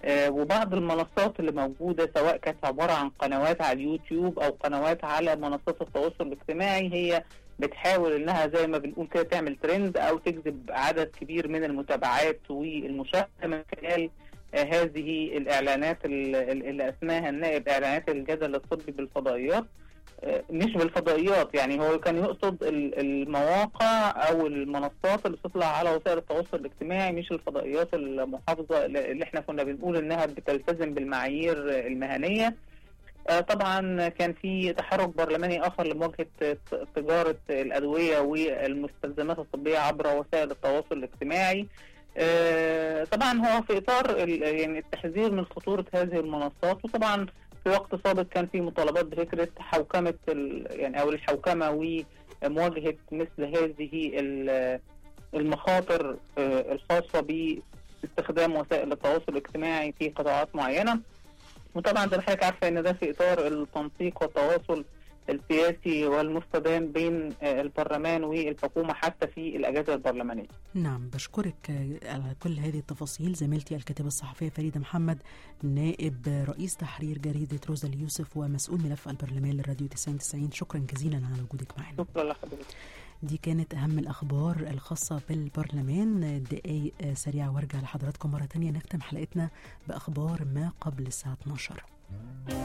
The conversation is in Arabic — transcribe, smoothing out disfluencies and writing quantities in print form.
وبعض المنصات اللي موجودة سواء كانت عبارة عن قنوات على اليوتيوب أو قنوات على منصات التواصل الاجتماعي، هي بتحاول إنها زي ما بنقول كده تعمل ترند أو تجذب عدد كبير من المتابعات والمشاهدة من خلال هذه الإعلانات اللي اسمها النائب إعلانات الجدل الطبي بالفضائيات. مش بالفضائيات، يعني هو كان يقصد المواقع او المنصات اللي بتطلع على وسائل التواصل الاجتماعي، مش الفضائيات المحافظه اللي احنا كنا بنقول انها بتلتزم بالمعايير المهنيه. طبعا كان في تحرك برلماني اخر لمواجهه تجاره الادويه والمستلزمات الطبيه عبر وسائل التواصل الاجتماعي. طبعا هو في اطار يعني التحذير من خطوره هذه المنصات. وطبعا في وقت سابق كان في مطالبات بفكره حوكمه يعني او الحوكمه ومواجهه مثل هذه المخاطر الخاصه باستخدام وسائل التواصل الاجتماعي في قطاعات معينه. وطبعا زي ما حضرتك عارفه ان ده في اطار التنسيق والتواصل السياسي والمستدام بين البرلمان والحكومة حتى في الأجازة البرلمانية. نعم، بشكرك على كل هذه التفاصيل زميلتي الكاتبة الصحفية فريدة محمد، نائب رئيس تحرير جريدة روزا اليوسف ومسؤول ملف البرلمان للراديو 90. شكرا جزيلا على وجودك معنا. شكرا لحضرتك. دي كانت أهم الأخبار الخاصة بالبرلمان. دقايق سريعة وارجع لحضراتكم مرة تانية نختم حلقتنا بأخبار ما قبل الساعة 12.